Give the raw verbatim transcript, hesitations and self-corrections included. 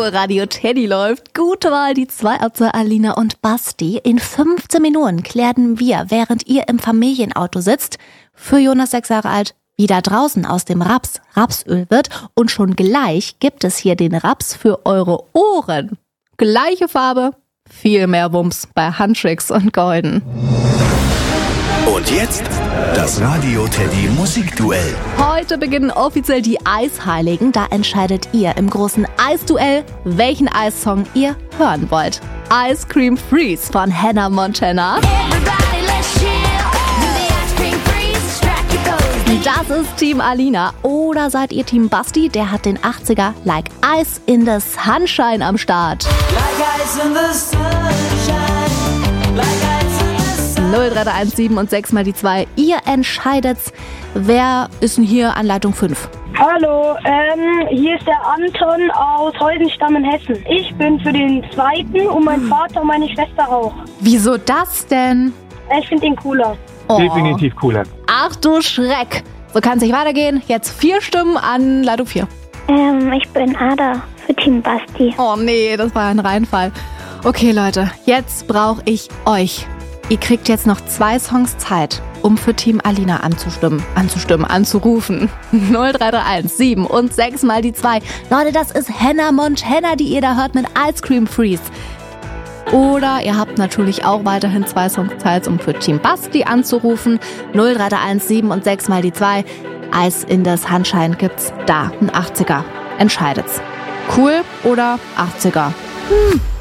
Radio Teddy läuft. Gute Wahl, die zwei Opfer Alina und Basti. In fünfzehn Minuten klären wir, während ihr im Familienauto sitzt, für Jonas sechs Jahre alt, wie da draußen aus dem Raps Rapsöl wird. Und schon gleich gibt es hier den Raps für eure Ohren. Gleiche Farbe, viel mehr Wumms bei Huntrix und Golden. Und jetzt das Radio Teddy Musikduell. Heute beginnen offiziell die Eisheiligen. Da entscheidet ihr im großen Eisduell, welchen Eissong ihr hören wollt. Ice Cream Freeze von Hannah Montana. Das ist Team Alina. Oder seid ihr Team Basti? Der hat den achtziger Like Ice in the Sunshine am Start. Like ice in the sunshine, like ice in the sunshine. null drei drei eins sieben und sechs mal die zwei. Ihr entscheidet's. Wer ist denn hier an Leitung fünf? Hallo, ähm, hier ist der Anton aus Heusenstamm in Hessen. Ich bin für den zweiten und mein Vater und meine Schwester auch. Wieso das denn? Ich finde den cooler. Oh. Definitiv cooler. Ach du Schreck. So kann es nicht weitergehen. Jetzt vier Stimmen an Leitung vier. Ähm, ich bin Ada für Team Basti. Oh nee, das war ein Reinfall. Okay Leute, jetzt brauche ich euch. Ihr kriegt jetzt noch zwei Songs Zeit, um für Team Alina anzustimmen, anzustimmen, anzurufen. null drei drei eins sieben und sechs mal die zwei. Leute, das ist Hannah Montana, die ihr da hört mit Ice Cream Freeze. Oder ihr habt natürlich auch weiterhin zwei Songs Zeit, um für Team Basti anzurufen. null drei drei eins sieben und sechs mal die zwei. Ice in the Sunshine gibt's da, ein achtziger. Entscheidet's. Cool oder achtziger? Hm.